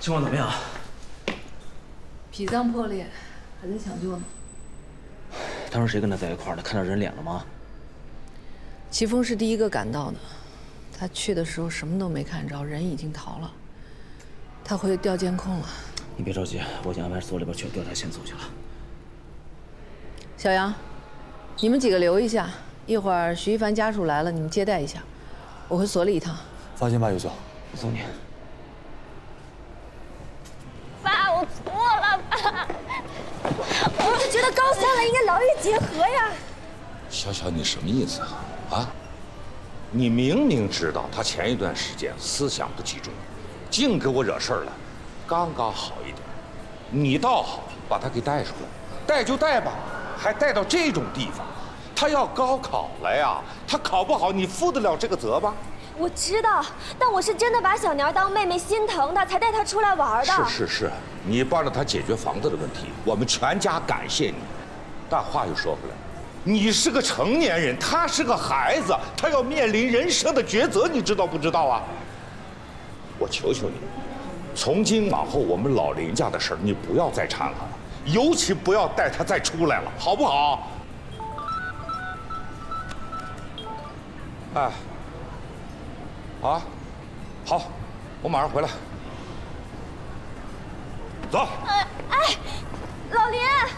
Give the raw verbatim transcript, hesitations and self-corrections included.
情况怎么样？ 脾脏破裂，还在抢救呢。 当时谁跟他在一块儿的？看到人脸了吗？ 齐峰是第一个赶到的，他去的时候什么都没看着，人已经逃了。他回去调监控了。 你别着急，我已经安排所里边去调查线索去了。 小杨，你们几个留一下，一会儿徐一凡家属来了，你们接待一下。我回所里一趟。 放心吧，尤九， 我送你。 爸，我错了，爸。我就觉得高三了，应该劳逸结合呀。 小小，你什么意思啊？啊？你明明知道他前一段时间思想不集中，净给我惹事儿了。刚刚好一点，你倒好，把他给带出来，带就带吧，还带到这种地方。他要高考了呀，他考不好，你负得了这个责吗？ 我知道，但我是真的把小苗当妹妹，心疼她，才带她出来玩的。 是是是，你帮着他解决房子的问题，我们全家感谢你。但话又说回来，你是个成年人，他是个孩子，他要面临人生的抉择，你知道不知道啊？我求求你，从今往后我们老林家的事儿，你不要再掺和了，尤其不要带他再出来了，好不好？哎，好啊，好，我马上回来。走。 哎哎，老林。